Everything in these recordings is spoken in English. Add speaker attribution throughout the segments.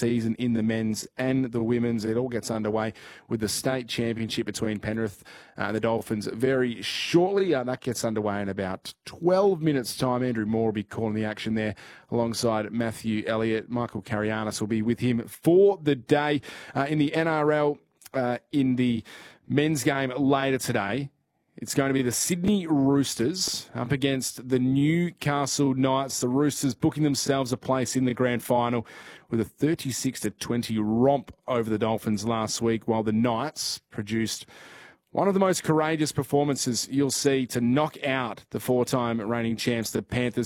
Speaker 1: season in the men's and the women's. It all gets underway with the state championship between Penrith and the Dolphins very shortly. That gets underway in about 12 minutes' time. Andrew Moore will be calling the action there alongside Matthew Elliott. Michael Karianis will be with him for the day. In the NRL, in the men's game later today, it's going to be the Sydney Roosters up against the Newcastle Knights. The Roosters booking themselves a place in the grand final with a 36-20 romp over the Dolphins last week, while the Knights produced one of the most courageous performances you'll see to knock out the four-time reigning champs, the Panthers,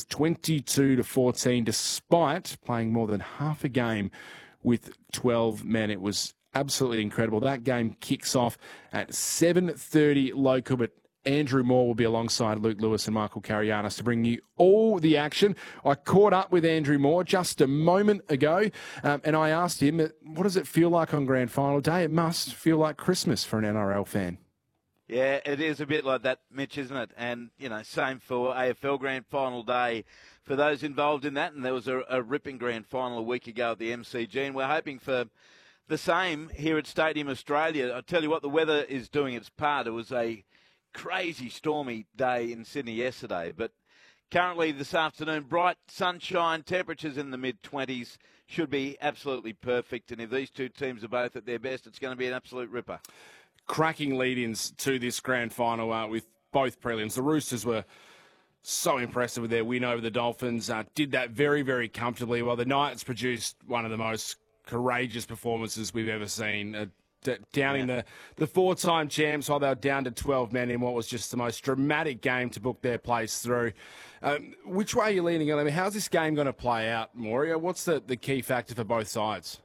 Speaker 1: 22-14, despite playing more than half a game with 12 men. It was absolutely incredible. That game kicks off at 7:30 local, but Andrew Moore will be alongside Luke Lewis and Michael Karianis to bring you all the action. I caught up with Andrew Moore just a moment ago, and I asked him, what does it feel like on grand final day? It must feel like Christmas for an NRL fan.
Speaker 2: Yeah, it is a bit like that, Mitch, isn't it? And, same for AFL grand final day for those involved in that. And there was a ripping grand final a week ago at the MCG, and we're hoping for the same here at Stadium Australia. I tell you what, the weather is doing its part. It was a crazy stormy day in Sydney yesterday, but currently this afternoon, bright sunshine, temperatures in the mid-20s, should be absolutely perfect. And if these two teams are both at their best, it's going to be an absolute ripper.
Speaker 1: Cracking lead-ins to this grand final with both prelims. The Roosters were so impressive with their win over the Dolphins, did that very, very comfortably, while the Knights produced one of the most courageous performances we've ever seen, downing the four-time champs while they were down to 12 men in what was just the most dramatic game to book their place through. Which way are you leaning on? I mean, how's this game going to play out, Moria? What's the key factor for both sides?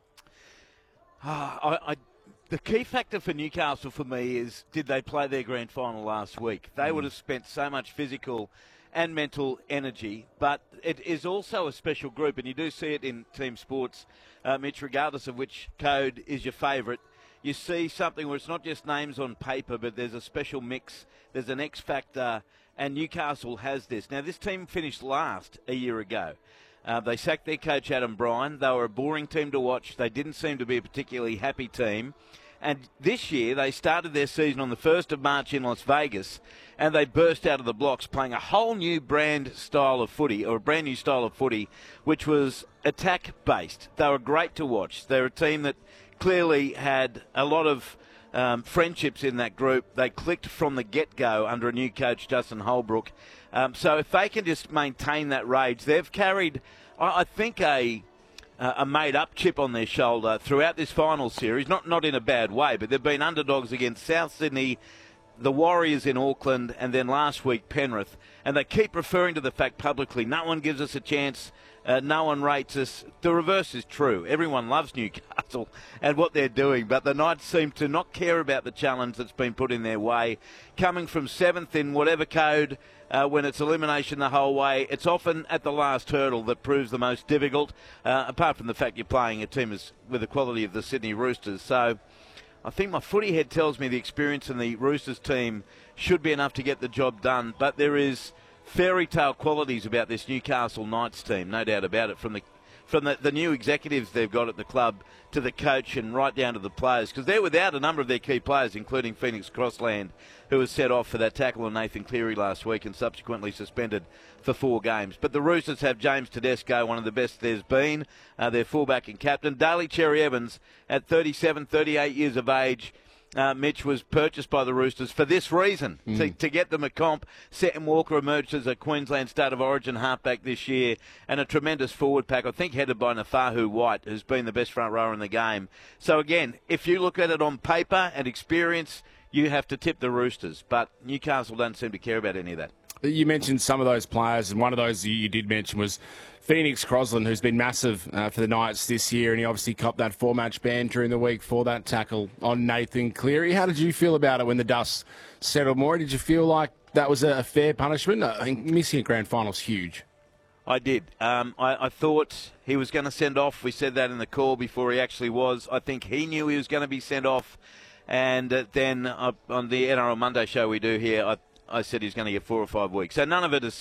Speaker 2: The key factor for Newcastle for me is, did they play their grand final last week? They would have spent so much physical and mental energy, but it is also a special group, and you do see it in team sports, Mitch, regardless of which code is your favourite. You see something where it's not just names on paper, but there's a special mix, there's an X factor, and Newcastle has this. Now, this team finished last a year ago. They sacked their coach, Adam Bryan. They were a boring team to watch. They didn't seem to be a particularly happy team. And this year, they started their season on the 1st of March in Las Vegas, and they burst out of the blocks playing a whole new brand style of footy, or a brand new style of footy, which was attack-based. They were great to watch. They're a team that clearly had a lot of friendships in that group. They clicked from the get-go under a new coach, Justin Holbrook. So if they can just maintain that rage, they've carried, I think, a made-up chip on their shoulder throughout this final series, not in a bad way, but they've been underdogs against South Sydney, the Warriors in Auckland, and then last week Penrith. And they keep referring to the fact publicly, no one gives us a chance, no one rates us. The reverse is true. Everyone loves Newcastle and what they're doing, but the Knights seem to not care about the challenge that's been put in their way. Coming from 7th in whatever code, when it's elimination the whole way, it's often at the last hurdle that proves the most difficult, apart from the fact you're playing a team with the quality of the Sydney Roosters. So I think my footy head tells me the experience in the Roosters team should be enough to get the job done, but there is fairy tale qualities about this Newcastle Knights team, no doubt about it, from the new executives they've got at the club to the coach and right down to the players, because they're without a number of their key players, including Phoenix Crossland, who was set off for that tackle on Nathan Cleary last week and subsequently suspended for 4 games. But the Roosters have James Tedesco, one of the best there's been, their fullback and captain. Daly Cherry Evans, at 37, 38 years of age, Mitch, was purchased by the Roosters for this reason, to get them a comp. Sam Walker emerged as a Queensland State of Origin halfback this year, and a tremendous forward pack, I think headed by Nafahu White, who's been the best front rower in the game. So again, if you look at it on paper and experience, you have to tip the Roosters, but Newcastle don't seem to care about any of that.
Speaker 1: You mentioned some of those players, and one of those you did mention was Phoenix Crossland, who's been massive for the Knights this year, and he obviously copped that 4-match ban during the week for that tackle on Nathan Cleary. How did you feel about it when the dust settled more? Did you feel like that was a fair punishment? I think missing a grand final is huge.
Speaker 2: I did. I thought he was going to send off. We said that in the call before he actually was. I think he knew he was going to be sent off. And then on the NRL Monday show we do here, I said he's going to get 4 or 5 weeks. So none of it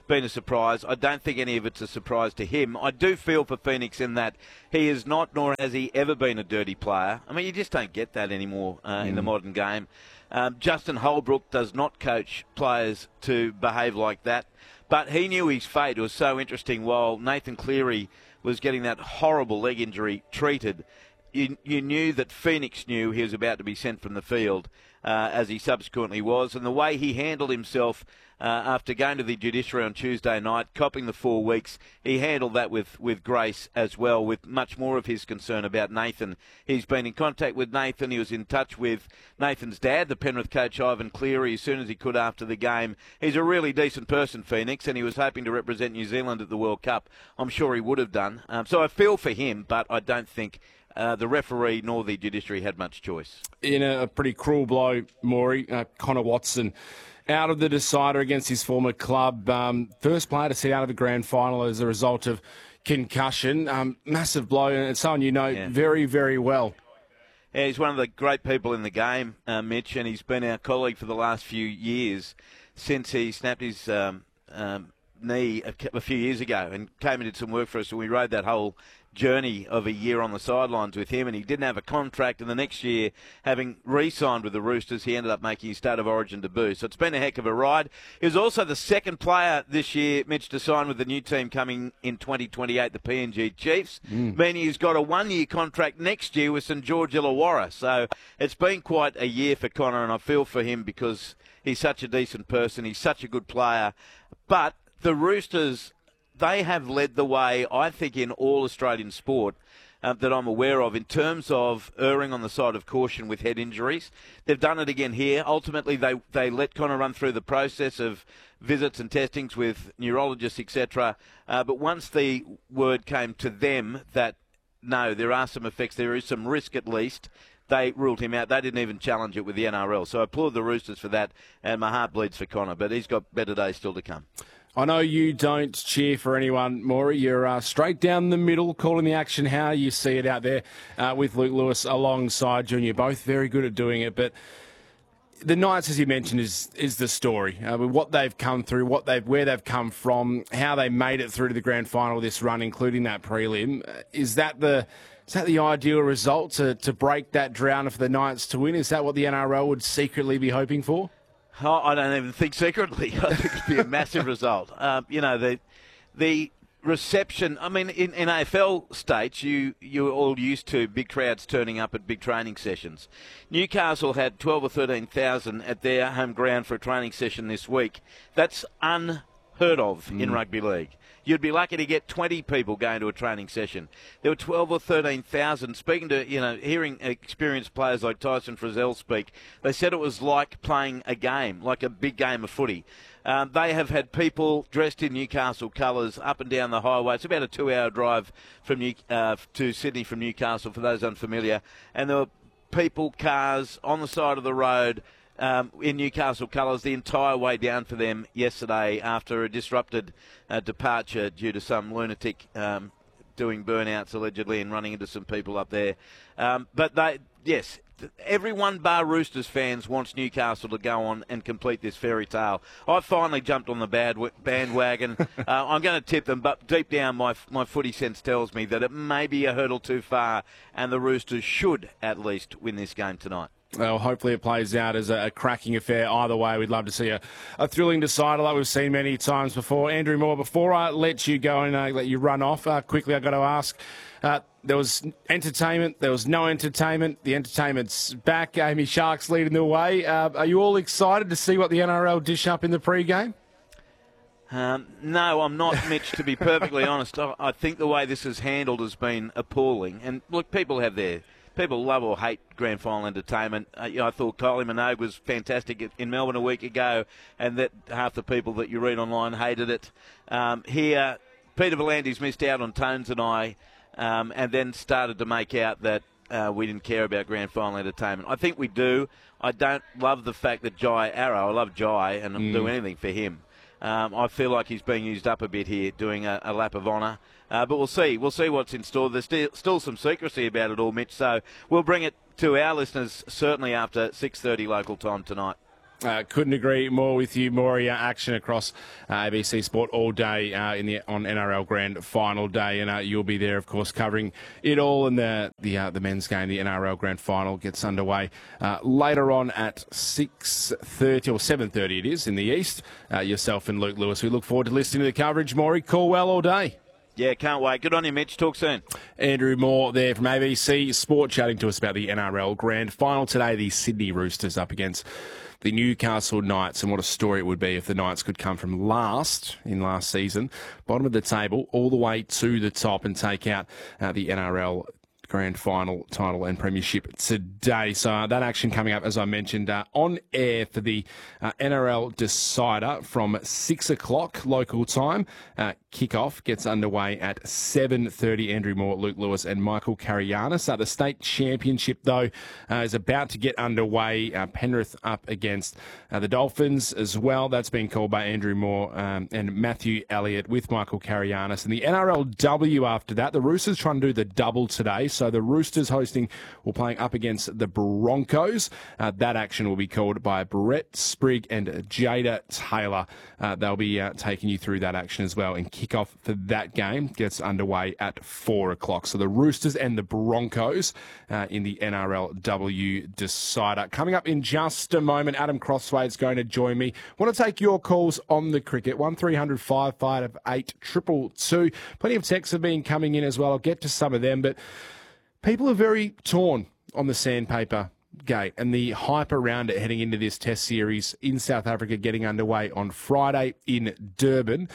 Speaker 2: been a surprise. I don't think any of it's a surprise to him. I do feel for Phoenix in that he is not, nor has he ever been, a dirty player. I mean, you just don't get that anymore in the modern game. Justin Holbrook does not coach players to behave like that, but he knew his fate. It was so interesting. While Nathan Cleary was getting that horrible leg injury treated, you knew that Phoenix knew he was about to be sent from the field, as he subsequently was. And the way he handled himself after going to the judiciary on Tuesday night, copping the 4 weeks, he handled that with grace as well, with much more of his concern about Nathan. He's been in contact with Nathan. He was in touch with Nathan's dad, the Penrith coach, Ivan Cleary, as soon as he could after the game. He's a really decent person, Phoenix, and he was hoping to represent New Zealand at the World Cup. I'm sure he would have done. So I feel for him, but I don't think the referee nor the judiciary had much choice.
Speaker 1: In a pretty cruel blow, Maury, Connor Watson out of the decider against his former club. First player to sit out of the grand final as a result of concussion. Massive blow, and it's someone you know very, very well.
Speaker 2: Yeah, he's one of the great people in the game, Mitch, and he's been our colleague for the last few years since he snapped his knee a few years ago and came and did some work for us, and we rode that whole journey of a year on the sidelines with him, and he didn't have a contract, and the next year, having re-signed with the Roosters, he ended up making his State of Origin debut. So it's been a heck of a ride. He was also the second player this year, Mitch, to sign with the new team coming in 2028, the PNG Chiefs, meaning he's got a 1-year contract next year with St George Illawarra. So it's been quite a year for Connor, and I feel for him because he's such a decent person, he's such a good player. But the Roosters, they have led the way, I think, in all Australian sport that I'm aware of in terms of erring on the side of caution with head injuries. They've done it again here. Ultimately, they let Connor run through the process of visits and testings with neurologists, etc. But once the word came to them that, no, there are some effects, there is some risk at least, they ruled him out. They didn't even challenge it with the NRL. So I applaud the Roosters for that, and my heart bleeds for Connor, but he's got better days still to come.
Speaker 1: I know you don't cheer for anyone, Maury. You're straight down the middle, calling the action how you see it out there with Luke Lewis alongside you. You're both very good at doing it. But the Knights, as you mentioned, is the story. What they've come through, where they've come from, how they made it through to the grand final this run, including that prelim. Is that the ideal result to break that drought for the Knights to win? Is that what the NRL would secretly be hoping for?
Speaker 2: Oh, I don't even think secretly. I think it'd be a massive result. The reception, I mean, in AFL states, you're all used to big crowds turning up at big training sessions. Newcastle had 12 or 13,000 at their home ground for a training session this week. That's unheard of in rugby league. You'd be lucky to get 20 people going to a training session. There were 12 or 13,000. Speaking to, hearing experienced players like Tyson Frizzell speak, they said it was like playing a game, like a big game of footy. They have had people dressed in Newcastle colours up and down the highway. It's about a 2-hour drive from to Sydney from Newcastle, for those unfamiliar. And there were people, cars on the side of the road, in Newcastle colours the entire way down for them yesterday after a disrupted departure due to some lunatic doing burnouts allegedly and running into some people up there. But everyone bar Roosters fans wants Newcastle to go on and complete this fairy tale. I've finally jumped on the bandwagon. I'm going to tip them, but deep down my footy sense tells me that it may be a hurdle too far and the Roosters should at least win this game tonight.
Speaker 1: Well, hopefully it plays out as a cracking affair. Either way, we'd love to see a thrilling decider like we've seen many times before. Andrew Moore, before I let you go and let you run off, quickly I've got to ask, there was entertainment, there was no entertainment. The entertainment's back. Amy Shark's leading the way. Are you all excited to see what the NRL dish up in the pre-game?
Speaker 2: No, I'm not, Mitch, to be perfectly honest. I think the way this is handled has been appalling. And look, people love or hate grand final entertainment. I thought Kylie Minogue was fantastic in Melbourne a week ago, and that half the people that you read online hated it. Here, Peter V'landys missed out on Tones and I, and then started to make out that we didn't care about grand final entertainment. I think we do. I don't love the fact that Jai Arrow, I love Jai and I'll do anything for him. I feel like he's being used up a bit here, doing a lap of honour. But we'll see. We'll see what's in store. There's still some secrecy about it all, Mitch, so we'll bring it to our listeners certainly after 6:30 local time tonight.
Speaker 1: Couldn't agree more with you, Maury. Action across ABC Sport all day on NRL Grand Final day, and you'll be there, of course, covering it all. And the men's game, the NRL Grand Final, gets underway later on at 6:30 or 7:30. It is in the east. Yourself and Luke Lewis. We look forward to listening to the coverage. Maury, call well all day.
Speaker 2: Yeah, can't wait. Good on you, Mitch. Talk soon.
Speaker 1: Andrew Moore there from ABC Sport chatting to us about the NRL Grand Final today. The Sydney Roosters up against the Newcastle Knights, and what a story it would be if the Knights could come from last season, bottom of the table, all the way to the top and take out the NRL Grand Final title and premiership today. So that action coming up, as I mentioned, on air for the NRL Decider from 6 o'clock local time. Kickoff gets underway at 7:30. Andrew Moore, Luke Lewis and Michael Carianis. The state championship, though, is about to get underway. Penrith up against the Dolphins as well. That's been called by Andrew Moore and Matthew Elliott with Michael Carianis. And the NRLW after that, the Roosters trying to do the double today. So the Roosters hosting or playing up against the Broncos. That action will be called by Brett Sprigg and Jada Taylor. They'll be taking you through that action as well. And kickoff for that game gets underway at 4 o'clock. So the Roosters and the Broncos in the NRLW Decider. Coming up in just a moment, Adam Crosswade's going to join me. Want to take your calls on the cricket. 1300 558 222. Plenty of texts have been coming in as well. I'll get to some of them, but people are very torn on the sandpaper gate and the hype around it heading into this test series in South Africa getting underway on Friday in Durban.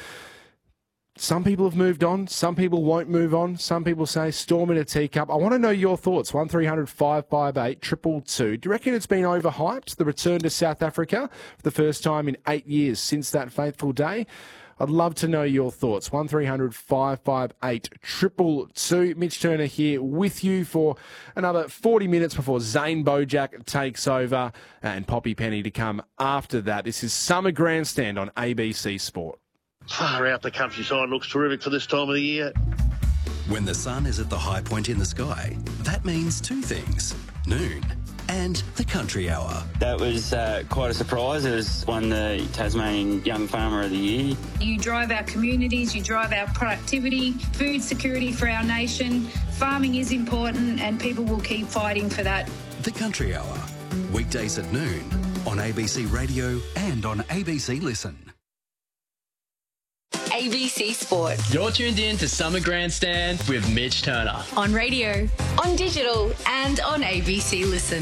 Speaker 1: Some people have moved on. Some people won't move on. Some people say storm in a teacup. I want to know your thoughts. 1300 558 222. Do you reckon it's been overhyped, the return to South Africa for the first time in 8 years since that fateful day? I'd love to know your thoughts. 1300 558 222. Mitch Turner here with you for another 40 minutes before Zane Bojack takes over and Poppy Penny to come after that. This is Summer Grandstand on ABC Sport.
Speaker 3: Far out, the countryside looks terrific for this time of the year.
Speaker 4: When the sun is at the high point in the sky, that means two things: noon and the country hour.
Speaker 5: That was quite a surprise. It was won the Tasmanian Young Farmer of the Year.
Speaker 6: You drive our communities, you drive our productivity, food security for our nation. Farming is important and people will keep fighting for that.
Speaker 4: The country hour, weekdays at noon on ABC Radio and on ABC Listen.
Speaker 7: ABC Sport.
Speaker 8: You're tuned in to Summer Grandstand with Mitch Turner.
Speaker 7: On radio, on digital, and on ABC Listen.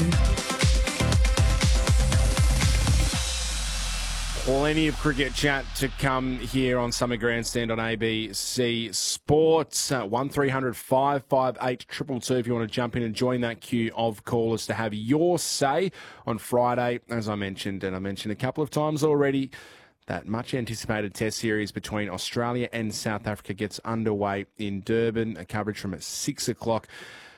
Speaker 1: Plenty of cricket chat to come here on Summer Grandstand on ABC Sports. 1300 558 222 if you want to jump in and join that queue of callers to have your say on Friday. As I mentioned, and I mentioned a couple of times already, that much-anticipated test series between Australia and South Africa gets underway in Durban. A coverage from at 6 o'clock.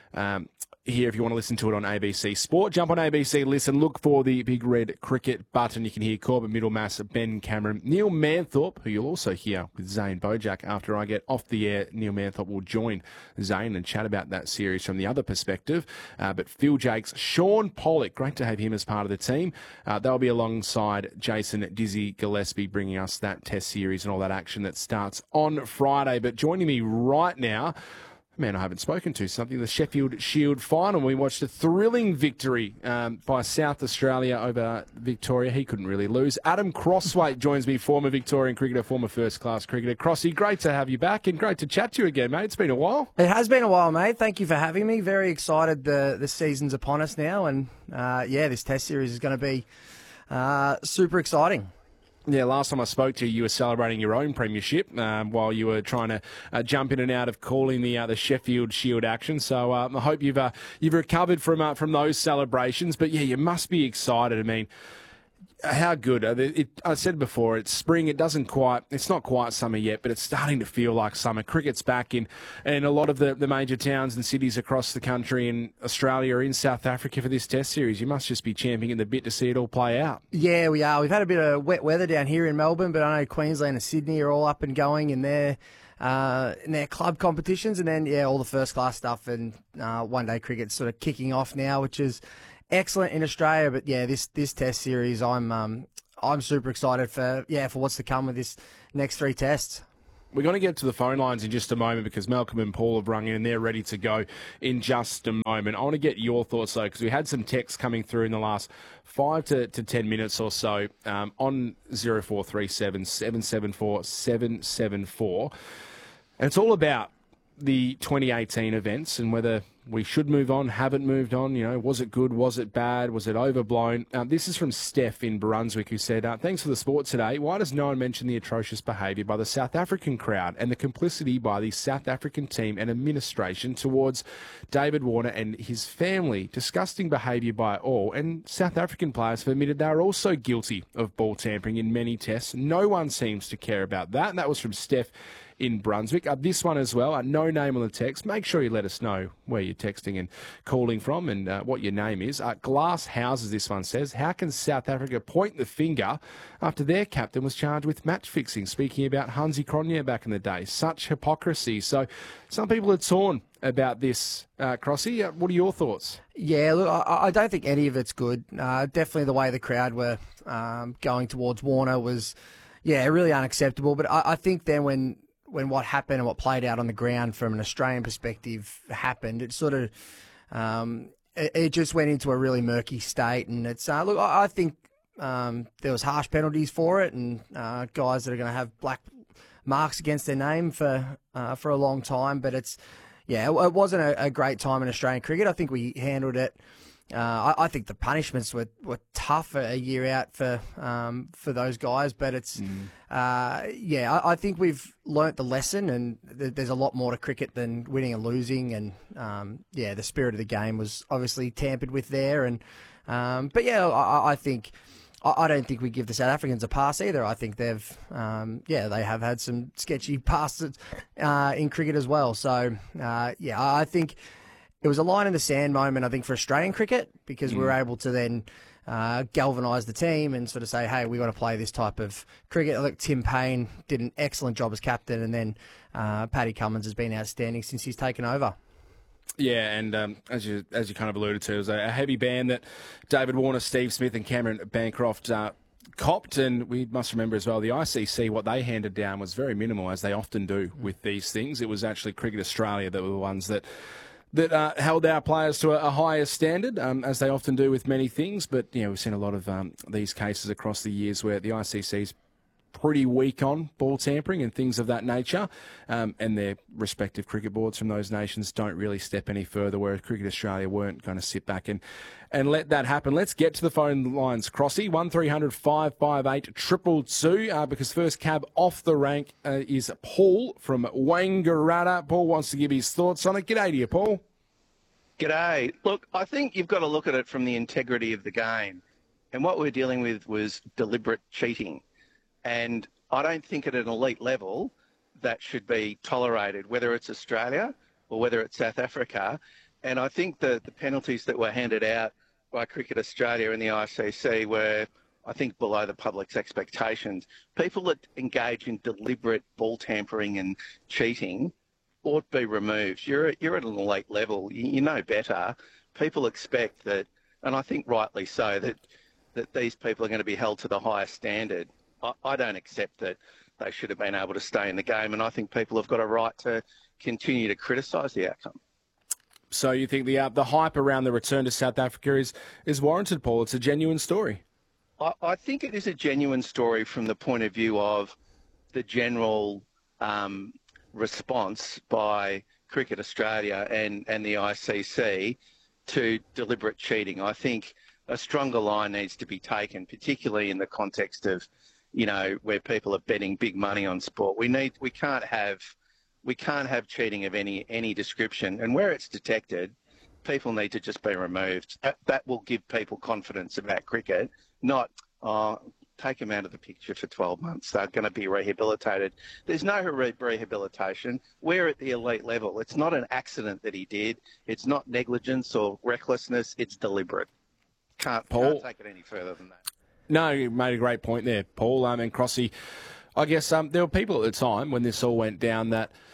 Speaker 1: Here, if you want to listen to it on ABC Sport, jump on ABC Listen, look for the big red cricket button. You can hear Corbin Middlemass, Ben Cameron, Neil Manthorpe, who you'll also hear with Zane Bojack. After I get off the air, Neil Manthorpe will join Zane and chat about that series from the other perspective. But Phil Jakes, Sean Pollock, great to have him as part of the team. They'll be alongside Jason Dizzy Gillespie, bringing us that test series and all that action that starts on Friday. But joining me right now, man I haven't spoken to, the Sheffield Shield final. We watched a thrilling victory by South Australia over Victoria. He couldn't really lose. Adam Crosswaite joins me, former Victorian cricketer, former first-class cricketer. Crossy, great to have you back and great to chat to you again, mate. It's been a while.
Speaker 9: It has been a while, mate. Thank you for having me. Very excited the season's upon us now. And, this test series is going to be super exciting.
Speaker 1: Yeah, last time I spoke to you, you were celebrating your own premiership while you were trying to jump in and out of calling the Sheffield Shield action. So I hope you've recovered from those celebrations. But yeah, you must be excited. I mean, how good? I said before, it's spring. It's not quite summer yet, but it's starting to feel like summer. Cricket's back in a lot of the major towns and cities across the country in Australia or in South Africa for this test series. You must just be champing at the bit to see it all play out.
Speaker 9: Yeah, we are. We've had a bit of wet weather down here in Melbourne, but I know Queensland and Sydney are all up and going in their club competitions, and then all the first class stuff and one day cricket's sort of kicking off now, which is excellent in Australia, but yeah, this Test series, I'm super excited for what's to come with this next 3 tests.
Speaker 1: We're going to get to the phone lines in just a moment because Malcolm and Paul have rung in and they're ready to go in just a moment. I want to get your thoughts, though, because we had some texts coming through in the last 5 to 10 minutes or so on 0437 774 774. And it's all about the 2018 events and whether we should move on, haven't moved on. You know, was it good? Was it bad? Was it overblown? This is from Steph in Brunswick, who said, thanks for the sport today. Why does no one mention the atrocious behaviour by the South African crowd and the complicity by the South African team and administration towards David Warner and his family? Disgusting behaviour by all. And South African players have admitted they are also guilty of ball tampering in many tests. No one seems to care about that. And that was from Steph in Brunswick. This one as well, no name on the text. Make sure you let us know where you're texting and calling from and what your name is. Glass Houses, this one says, how can South Africa point the finger after their captain was charged with match fixing? Speaking about Hansi Cronje back in the day. Such hypocrisy. So some people are torn about this, Crossy. What are your thoughts?
Speaker 9: Yeah, look, I don't think any of it's good. Definitely the way the crowd were going towards Warner was, really unacceptable. But I think then when what happened and what played out on the ground from an Australian perspective happened, it sort of it just went into a really murky state. And it's look, I think there was harsh penalties for it, and guys that are going to have black marks against their name for a long time. But it wasn't a great time in Australian cricket. I think we handled it. I think the punishments were tough a year out for those guys, but it's I think we've learnt the lesson, and there's a lot more to cricket than winning and losing, and the spirit of the game was obviously tampered with there, and I think. I don't think we give the South Africans a pass either. I think they've, they have had some sketchy passes in cricket as well. So, I think it was a line in the sand moment, I think, for Australian cricket, because we were able to then galvanise the team and sort of say, hey, we've got to play this type of cricket. Look, Tim Payne did an excellent job as captain, and then Paddy Cummins has been outstanding since he's taken over.
Speaker 1: Yeah, and as you kind of alluded to, it was a heavy ban that David Warner, Steve Smith and Cameron Bancroft copped, and we must remember as well, the ICC, what they handed down was very minimal, as they often do with these things. It was actually Cricket Australia that were the ones that held our players to a higher standard, as they often do with many things. But, we've seen a lot of these cases across the years where the ICC's pretty weak on ball tampering and things of that nature, and their respective cricket boards from those nations don't really step any further, whereas Cricket Australia weren't going to sit back and let that happen. Let's get to the phone lines, Crossy, 1300 558 222, because first cab off the rank is Paul from Wangaratta. Paul wants to give his thoughts on it. G'day to you, Paul.
Speaker 10: G'day. Look, I think you've got to look at it from the integrity of the game. And what we're dealing with was deliberate cheating. And I don't think at an elite level that should be tolerated, whether it's Australia or whether it's South Africa. And I think the penalties that were handed out by Cricket Australia and the ICC were, I think, below the public's expectations. People that engage in deliberate ball tampering and cheating ought to be removed. You're at an elite level. You know better. People expect that, and I think rightly so, that these people are going to be held to the highest standard. I don't accept that they should have been able to stay in the game, and I think people have got a right to continue to criticise the outcome.
Speaker 1: So you think the hype around the return to South Africa is warranted, Paul? It's a genuine story.
Speaker 10: I think it is a genuine story from the point of view of the general response by Cricket Australia and the ICC to deliberate cheating. I think a stronger line needs to be taken, particularly in the context of, where people are betting big money on sport. We can't have cheating of any description, and where it's detected, people need to just be removed. That will give people confidence about cricket, not take them out of the picture for 12 months. They're going to be rehabilitated. There's no rehabilitation. We're at the elite level. It's not an accident that he did. It's not negligence or recklessness. It's deliberate. Can't take it any further than that.
Speaker 1: No, you made a great point there, Paul. And Crossy, I guess there were people at the time when this all went down that,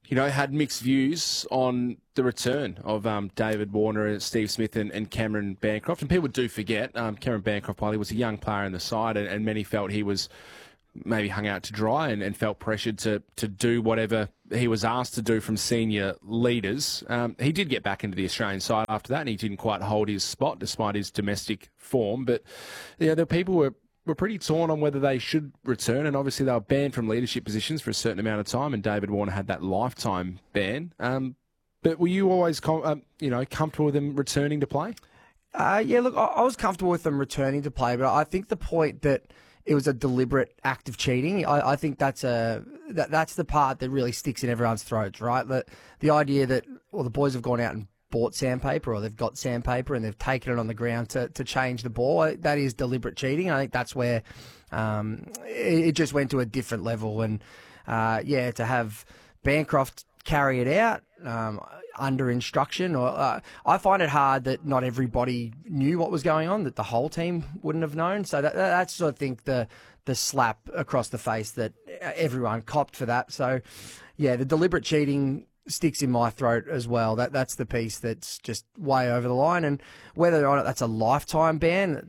Speaker 1: had mixed views on the return of David Warner, Steve Smith and Cameron Bancroft. And people do forget, Cameron Bancroft, while he was a young player in the side, and many felt he was maybe hung out to dry and felt pressured to do whatever he was asked to do from senior leaders. He did get back into the Australian side after that, and he didn't quite hold his spot despite his domestic form. But the people were pretty torn on whether they should return, and obviously they were banned from leadership positions for a certain amount of time, and David Warner had that lifetime ban. But were you always comfortable with them returning to play?
Speaker 9: Look, I was comfortable with them returning to play, but I think the point that it was a deliberate act of cheating, I think that's the part that really sticks in everyone's throats, right? The idea that the boys have gone out and bought sandpaper, or they've got sandpaper and they've taken it on the ground to change the ball, that is deliberate cheating. I think that's where it just went to a different level. And, to have Bancroft carry it out under instruction, or I find it hard that not everybody knew what was going on, that the whole team wouldn't have known. So that's, I think, the slap across the face that everyone copped for that. So, the deliberate cheating sticks in my throat as well. That's the piece that's just way over the line. And whether or not that's a lifetime ban,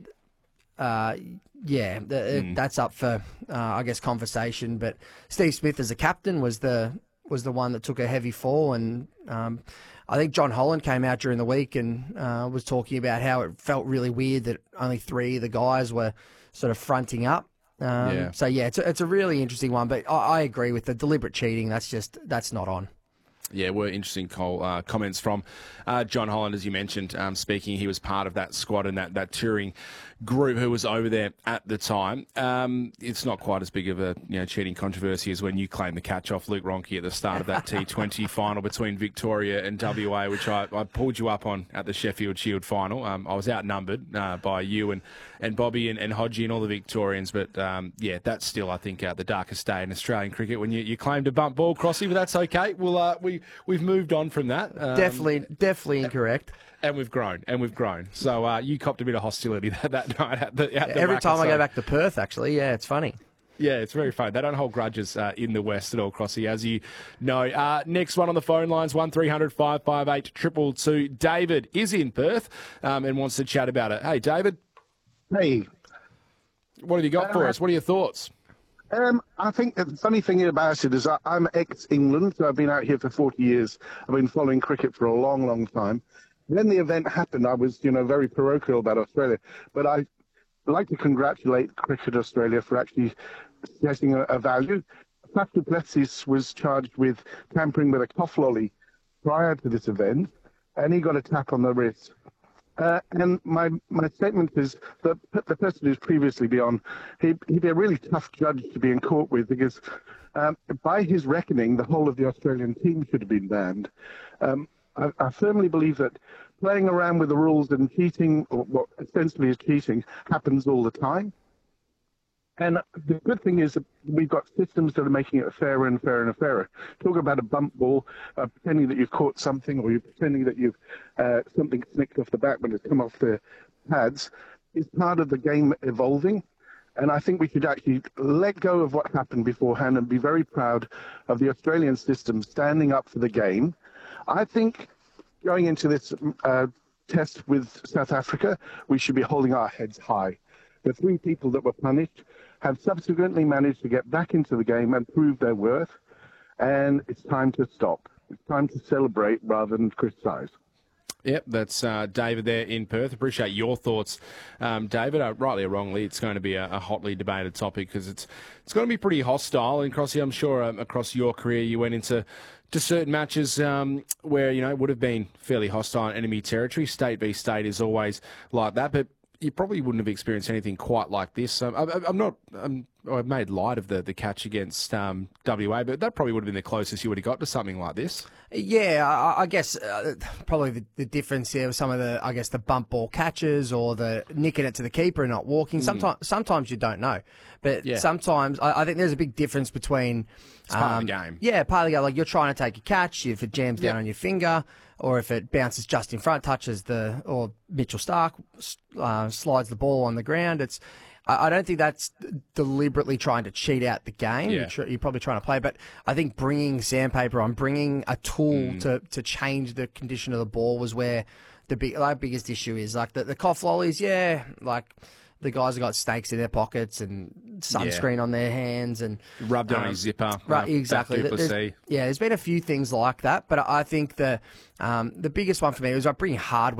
Speaker 9: that's up for, I guess, conversation. But Steve Smith as a captain was the one that took a heavy fall, and I think John Holland came out during the week and was talking about how it felt really weird that only 3 of the guys were sort of fronting up. So it's a really interesting one, but I agree with the deliberate cheating. That's not on.
Speaker 1: Yeah, were interesting comments from John Holland, as you mentioned, speaking. He was part of that squad and that touring group who was over there at the time. It's not quite as big of a cheating controversy as when you claimed the catch off Luke Ronchi at the start of that T20 final between Victoria and WA, which I pulled you up on at the Sheffield Shield final. I was outnumbered by you and Bobby and Hodgie and all the Victorians, but that's still, I think, the darkest day in Australian cricket when you claim to bump ball crossy, but that's okay. We've moved on from that.
Speaker 9: Definitely incorrect.
Speaker 1: And we've grown. So you copped a bit of hostility that night at the
Speaker 9: every time I go back to Perth, actually. Yeah, it's funny.
Speaker 1: Yeah, it's very funny. They don't hold grudges in the West at all, Crossy, as you know. Next one on the phone lines, 1300 558 222. David is in Perth and wants to chat about it. Hey, David.
Speaker 11: Hey.
Speaker 1: What have you got for us? What are your thoughts?
Speaker 11: I think the funny thing about it is I'm ex-England, so I've been out here for 40 years. I've been following cricket for a long, long time. When the event happened, I was, very parochial about Australia. But I'd like to congratulate Cricket Australia for actually setting a value. Faf du Plessis was charged with tampering with a cough lolly prior to this event, and he got a tap on the wrist. And my statement is that the person who's previously been on, he'd be a really tough judge to be in court with, because by his reckoning, the whole of the Australian team should have been banned. I firmly believe that playing around with the rules and cheating, or what essentially is cheating, happens all the time. And the good thing is that we've got systems that are making it fairer and fairer and fairer. Talk about a bump ball, pretending that you've caught something, or you're pretending that you've something snicked off the back when it's come off the pads, is part of the game evolving. And I think we should actually let go of what happened beforehand and be very proud of the Australian system standing up for the game. I think going into this test with South Africa, we should be holding our heads high. The 3 people that were punished have subsequently managed to get back into the game and prove their worth, and it's time to stop. It's time to celebrate rather than criticise.
Speaker 1: Yep, that's David there in Perth. Appreciate your thoughts, David. Rightly or wrongly, it's going to be a hotly debated topic because it's going to be pretty hostile. And Crossy, I'm sure across your career you went into certain matches where it would have been fairly hostile in enemy territory. State v state is always like that, but you probably wouldn't have experienced anything quite like this. I've made light of the catch against WA, but that probably would have been the closest you would have got to something like this.
Speaker 9: Yeah, I guess probably the difference here was some of the bump ball catches or the nicking it to the keeper and not walking. Sometimes you don't know, but sometimes I think there's a big difference between
Speaker 1: it's part of the game.
Speaker 9: Yeah, part of the game. Like you're trying to take a catch, if it jams down on your finger, or if it bounces just in front, touches or Mitchell Starc slides the ball on the ground. I don't think that's deliberately trying to cheat out the game.
Speaker 1: Yeah.
Speaker 9: You're probably trying to play, but I think bringing sandpaper on, bringing a tool to change the condition of the ball was where the biggest issue is. Like the cough lollies, like the guys have got snakes in their pockets and sunscreen on their hands and
Speaker 1: rubbed on his zipper.
Speaker 9: Right, exactly. There's been a few things like that, but I think the biggest one for me was like bringing hardware